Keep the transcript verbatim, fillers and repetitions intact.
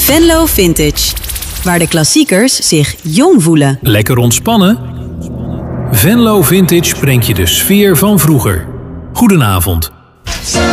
Venlo Vintage. Waar de klassiekers zich jong voelen. Lekker ontspannen? Venlo Vintage brengt je de sfeer van vroeger. Goedenavond.